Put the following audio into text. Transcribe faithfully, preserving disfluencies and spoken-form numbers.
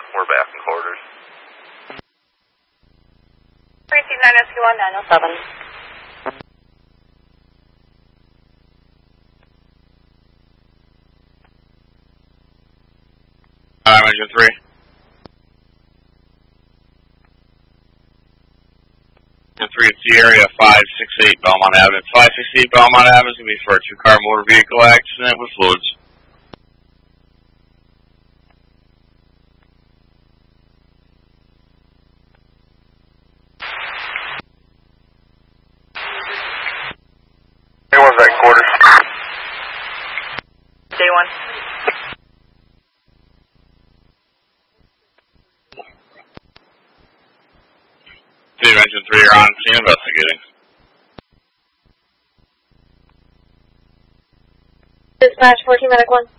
We're back in quarters. three two nine S Q one nine oh seven. I'm engine three. Engine three, it's the area five six eight Belmont Avenue. five six eight Belmont Avenue is going to be for a two-car motor vehicle accident with fluids. Day one's back in quarters. Day one. Team engine three, you're on scene investigating. Dispatch fourteen medic one.